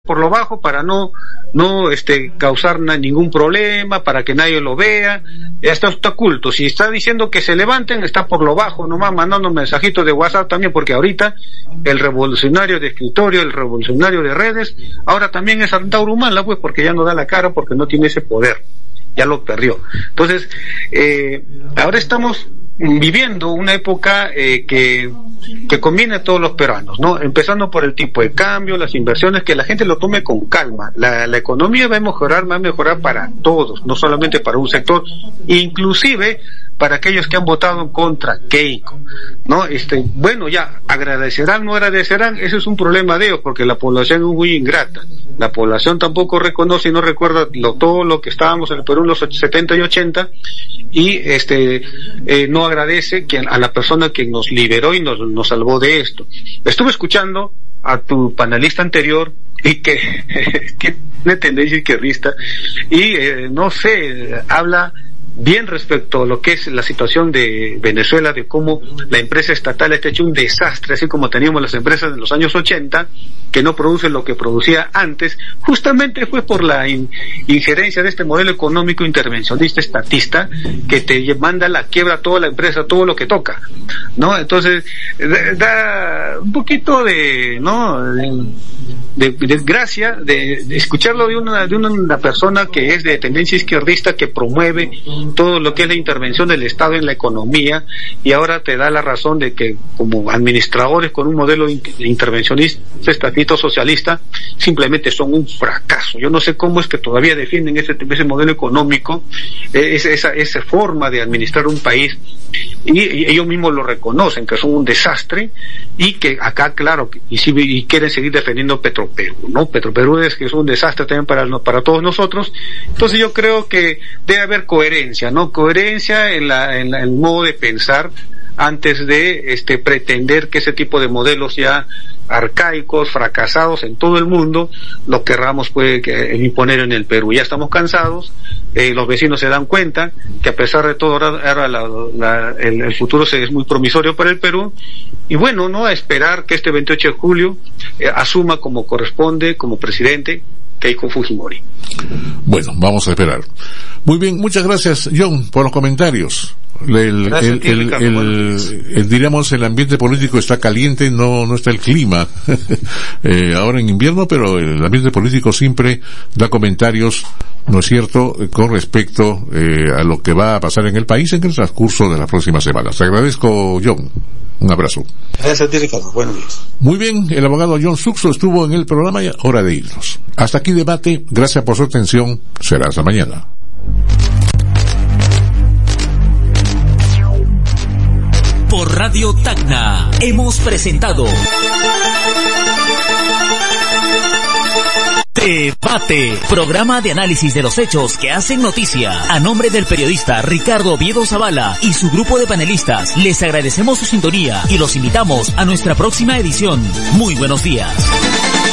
por lo bajo para no causar ningún problema, para que nadie lo vea. Está oculto. Si está diciendo que se levanten, está por lo bajo, nomás mandando mensajitos de WhatsApp también, porque ahorita el revolucionario de escritorio, el revolucionario de redes, ahora también es Antauro Humala, pues, porque ya no da la cara, porque no tiene ese poder, ya lo perdió. Entonces, ahora estamos viviendo una época que conviene a todos los peruanos, ¿no? Empezando por el tipo de cambio, las inversiones, que la gente lo tome con calma. La economía va a mejorar para todos, no solamente para un sector, inclusive para aquellos que han votado en contra Keiko, ¿no? Bueno, ya, agradecerán, no agradecerán, ese es un problema de ellos, porque la población es muy ingrata. La población tampoco reconoce y no recuerda todo lo que estábamos en el Perú en los 70 y 80, y no agradece a la persona que nos liberó y nos salvó de esto. Estuve escuchando a tu panelista anterior y que tiene tendencia izquierdista y no sé, habla bien respecto a lo que es la situación de Venezuela, de cómo la empresa estatal está hecho un desastre, así como teníamos las empresas en los años 80, que no producen lo que producía antes. Justamente fue por la injerencia de este modelo económico intervencionista estatista, que te manda a la quiebra a toda la empresa, todo lo que toca, ¿no? Entonces, da un poquito de gracia de escucharlo de una persona que es de tendencia izquierdista, que promueve todo lo que es la intervención del Estado en la economía, y ahora te da la razón de que como administradores con un modelo intervencionista estatista socialista simplemente son un fracaso. Yo no sé cómo es que todavía defienden ese modelo económico, esa forma de administrar un país, y ellos mismos lo reconocen, que son un desastre, y que acá, claro, y quieren seguir defendiendo Petroperú, ¿no? Petroperú es que es un desastre también para todos nosotros. Entonces yo creo que debe haber coherencia, ¿no? Coherencia en el modo de pensar, antes de pretender que ese tipo de modelos ya arcaicos, fracasados en todo el mundo, lo querramos imponer en el Perú. Ya estamos cansados, los vecinos se dan cuenta que a pesar de todo ahora el futuro es muy promisorio para el Perú, y bueno, no a esperar que este 28 de julio asuma como corresponde como presidente Keiko Fujimori. Bueno, vamos a esperar. Muy bien, muchas gracias, John, por los comentarios. Diríamos, el ambiente político está caliente, no está el clima ahora en invierno, pero el ambiente político siempre da comentarios, ¿no es cierto?, con respecto a lo que va a pasar en el país en el transcurso de las próximas semanas. Te agradezco, John. Un abrazo. Gracias a ti, Ricardo. Buenos días. Muy bien, el abogado John Suxo estuvo en el programa, y hora de irnos. Hasta aquí debate. Gracias por su atención. Será hasta mañana. Por Radio Tacna hemos presentado Debate, programa de análisis de los hechos que hacen noticia. A nombre del periodista Ricardo Oviedo Zavala y su grupo de panelistas, les agradecemos su sintonía y los invitamos a nuestra próxima edición. Muy buenos días.